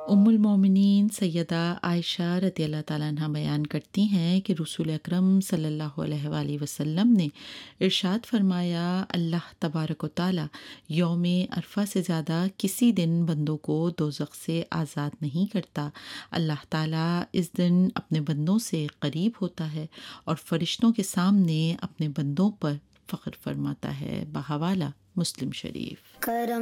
उम्मुल मोमिनीन सैयदा आयशा रज़ियल्लाहु ताला अन्हा बयान करती हैं कि रसूल अकरम सल्लल्लाहु अलैहि वसल्लम ने इरशाद फरमाया, अल्लाह तबारक व तआला यौम अरफा से ज़्यादा किसी दिन बंदों को दोज़ख से आज़ाद नहीं करता। अल्लाह ताला इस दिन अपने बंदों से करीब होता है और फरिश्तों के सामने अपने बंदों पर फ़ख्र फरमाता है। बहवाला मुस्लिम शरीफ।